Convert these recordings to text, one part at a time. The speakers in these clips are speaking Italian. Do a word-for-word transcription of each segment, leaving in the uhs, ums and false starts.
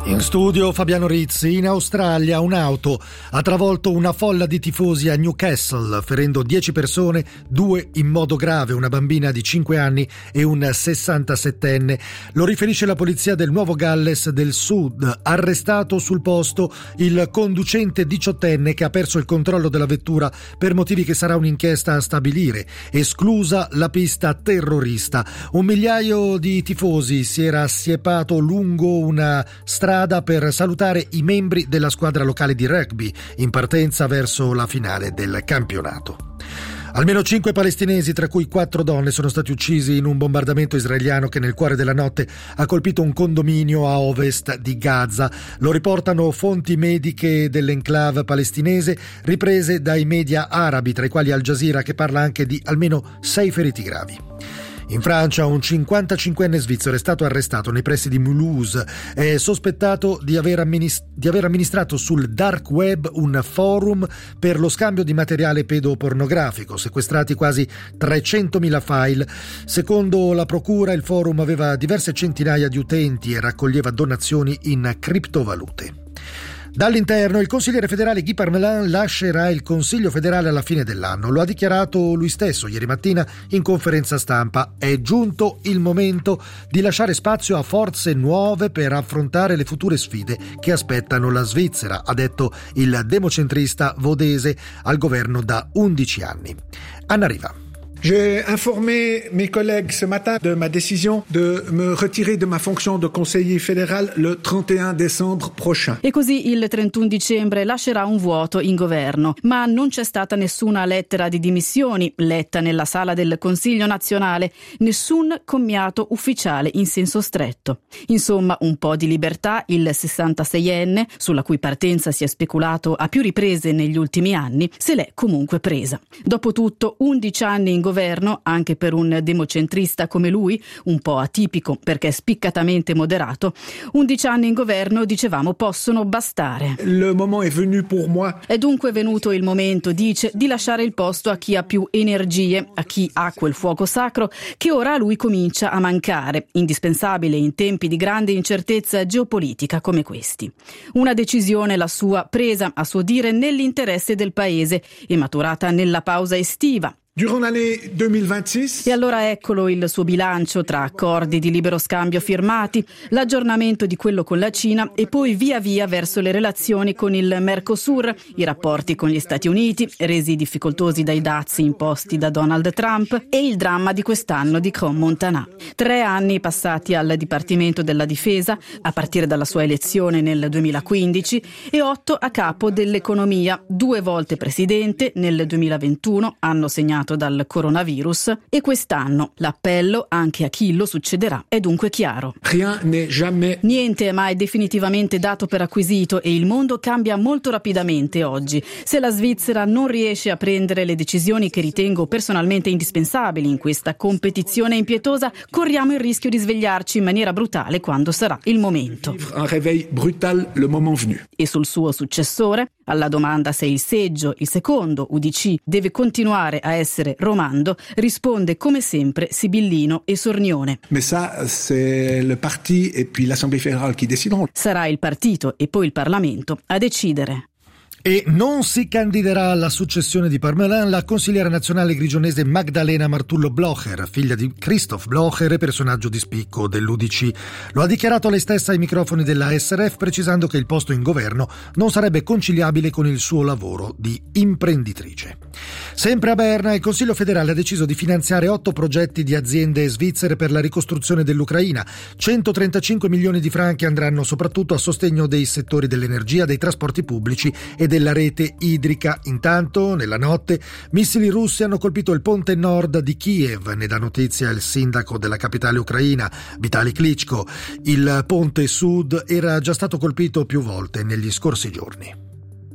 In studio Fabiano Rizzi. In Australia un'auto ha travolto una folla di tifosi a Newcastle, ferendo dieci persone, due in modo grave, una bambina di cinque anni e un sessantasettenne. Lo riferisce la polizia del Nuovo Galles del Sud. Arrestato sul posto il conducente diciottenne che ha perso il controllo della vettura per motivi che sarà un'inchiesta a stabilire. Esclusa la pista terrorista. Un migliaio di tifosi si era assiepato lungo una strada per salutare i membri della squadra locale di rugby in partenza verso la finale del campionato. Almeno cinque palestinesi, tra cui quattro donne, sono stati uccisi in un bombardamento israeliano che nel cuore della notte ha colpito un condominio a ovest di Gaza. Lo riportano fonti mediche dell'enclave palestinese riprese dai media arabi, tra i quali Al Jazeera, che parla anche di almeno sei feriti gravi. In Francia un cinquantacinquenne svizzero è stato arrestato nei pressi di Mulhouse. È sospettato di aver, amminist- di aver amministrato sul dark web un forum per lo scambio di materiale pedopornografico, sequestrati quasi trecentomila file. Secondo la procura il forum aveva diverse centinaia di utenti e raccoglieva donazioni in criptovalute. Dall'interno, il consigliere federale Guy Parmelin lascerà il Consiglio federale alla fine dell'anno. Lo ha dichiarato lui stesso ieri mattina in conferenza stampa. È giunto il momento di lasciare spazio a forze nuove per affrontare le future sfide che aspettano la Svizzera, ha detto il democentrista vodese al governo da undici anni. Anna Riva. J'ai informé mes collègues ce matin de ma décision de me retirer de ma fonction de conseiller fédéral le trente et un décembre prochain. E così il trentuno dicembre lascerà un vuoto in governo, ma non c'è stata nessuna lettera di dimissioni letta nella sala del Consiglio nazionale, nessun commiato ufficiale in senso stretto. Insomma, un po' di libertà il sessantaseienne, sulla cui partenza si è speculato a più riprese negli ultimi anni, se l'è comunque presa. Dopotutto, undici anni in governo governo, anche per un democentrista come lui, un po' atipico perché spiccatamente moderato, undici anni in governo, dicevamo, possono bastare. Le moment est venu pour moi. È dunque venuto il momento, dice, di lasciare il posto a chi ha più energie, a chi ha quel fuoco sacro che ora a lui comincia a mancare, indispensabile in tempi di grande incertezza geopolitica come questi. Una decisione, la sua, presa a suo dire nell'interesse del paese e maturata nella pausa estiva. Durant l'année duemilaventisei. E allora eccolo il suo bilancio tra accordi di libero scambio firmati, l'aggiornamento di quello con la Cina e poi via via verso le relazioni con il Mercosur, i rapporti con gli Stati Uniti, resi difficoltosi dai dazi imposti da Donald Trump, e il dramma di quest'anno di Crans-Montana. Tre anni passati al Dipartimento della Difesa, a partire dalla sua elezione nel duemilaquindici, e otto a capo dell'economia, due volte presidente nel duemilaventuno, anno segnato dal coronavirus, e quest'anno l'appello anche a chi lo succederà è dunque chiaro. Rien n'est jamais. Niente è mai definitivamente dato per acquisito e il mondo cambia molto rapidamente oggi. Se la Svizzera non riesce a prendere le decisioni che ritengo personalmente indispensabili in questa competizione impietosa, corriamo il rischio di svegliarci in maniera brutale quando sarà il momento. Un réveil brutal le moment venu. E sul suo successore, alla domanda se il seggio, il secondo U D C, deve continuare a essere romando, risponde come sempre sibillino e sornione. Mais ça, c'est le parti et puis l'Assemblée fédérale qui décideront. Sarà il partito e poi il Parlamento a decidere. E non si candiderà alla successione di Parmelin la consigliera nazionale grigionese Magdalena Martullo Blocher, figlia di Christoph Blocher e personaggio di spicco dell'U D C. Lo ha dichiarato lei stessa ai microfoni della S R F, precisando che il posto in governo non sarebbe conciliabile con il suo lavoro di imprenditrice. Sempre a Berna, il Consiglio federale ha deciso di finanziare otto progetti di aziende svizzere per la ricostruzione dell'Ucraina. centotrentacinque milioni di franchi andranno soprattutto a sostegno dei settori dell'energia, dei trasporti pubblici e della rete idrica. Intanto, nella notte, missili russi hanno colpito il ponte nord di Kiev, ne dà notizia il sindaco della capitale ucraina, Vitali Klitschko. Il ponte sud era già stato colpito più volte negli scorsi giorni.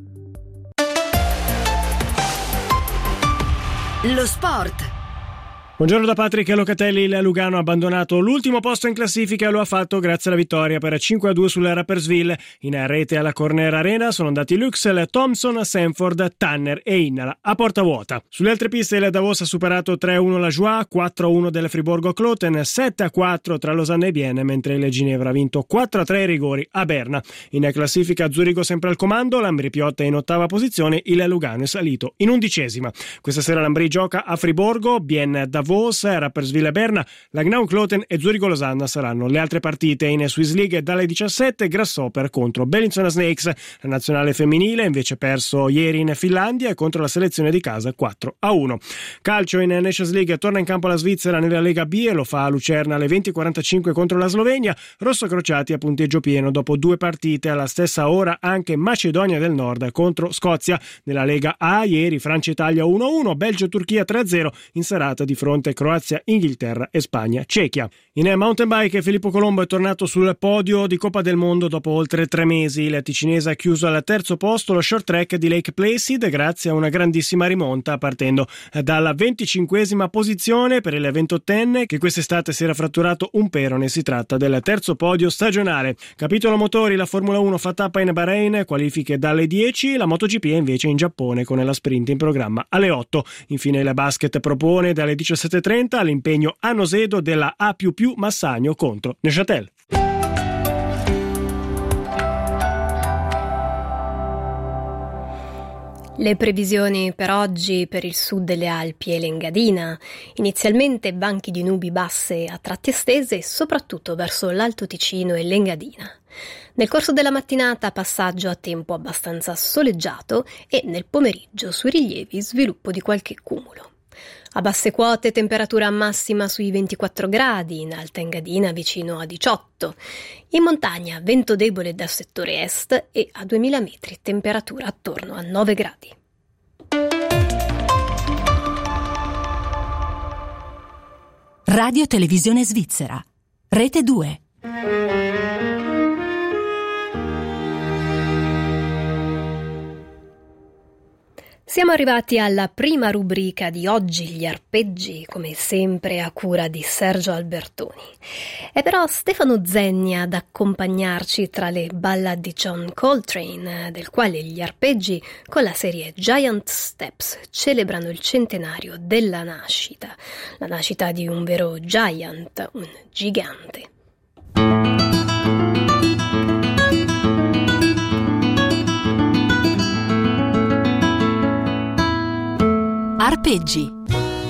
Lo sport. Buongiorno da Patrick Locatelli. Il Lugano ha abbandonato l'ultimo posto in classifica e lo ha fatto grazie alla vittoria per cinque a due sulla Rapperswil. In rete alla Corner Arena sono andati Luxel, Thompson, Sanford, Tanner e Innala a porta vuota. Sulle altre piste il Davos ha superato tre a uno la Joie, quattro a uno del Friburgo Kloten, sette a quattro tra Losanna e Bienne, mentre il Ginevra ha vinto quattro a tre ai rigori a Berna. In classifica Zurigo sempre al comando, l'Ambri Piotta è in ottava posizione, il Lugano è salito in undicesima. Questa sera l'Ambri gioca a Friburgo, Bienne Davos, Rapperswil e Berna, Langnau Kloten e Zurigo Losanna saranno le altre partite. In Swiss League dalle diciassette Grasshopper contro Bellinzona Snakes. La nazionale femminile ha invece perso ieri in Finlandia e contro la selezione di casa quattro a uno. Calcio in Nations League, torna in campo la Svizzera nella Lega B e lo fa a Lucerna alle venti e quarantacinque contro la Slovenia. Rossocrociati a punteggio pieno dopo due partite. Alla stessa ora anche Macedonia del Nord contro Scozia. Nella Lega A ieri Francia-Italia uno a uno, Belgio-Turchia tre a zero, in serata di fronte Croazia, Inghilterra e Spagna, Cechia. In mountain bike Filippo Colombo è tornato sul podio di Coppa del Mondo dopo oltre tre mesi. Il ticinese ha chiuso al terzo posto lo short track di Lake Placid grazie a una grandissima rimonta, partendo dalla venticinquesima posizione per il ventottenne che quest'estate si era fratturato un perone. Si tratta del terzo podio stagionale. Capitolo motori, la Formula uno fa tappa in Bahrain, qualifiche dalle dieci, la MotoGP è invece in Giappone con la sprint in programma alle otto. Infine il basket propone dalle diciassette e trenta l'impegno a Nosedo della A più più Massagno contro Neuchâtel. Le previsioni per oggi per il sud delle Alpi e l'Engadina: inizialmente banchi di nubi basse a tratti estese, soprattutto verso l'Alto Ticino e l'Engadina. Nel corso della mattinata passaggio a tempo abbastanza soleggiato e nel pomeriggio sui rilievi sviluppo di qualche cumulo. A basse quote temperatura massima sui ventiquattro gradi, in Alta Engadina vicino a diciotto. In montagna vento debole dal settore est e a duemila metri temperatura attorno a nove gradi. Radio Televisione Svizzera, Rete due. Siamo arrivati alla prima rubrica di oggi, gli arpeggi, come sempre a cura di Sergio Albertoni. È però Stefano Zenni ad accompagnarci tra le ballad di John Coltrane, del quale gli arpeggi con la serie Giant Steps celebrano il centenario della nascita, la nascita di un vero giant, un gigante. Arpeggi.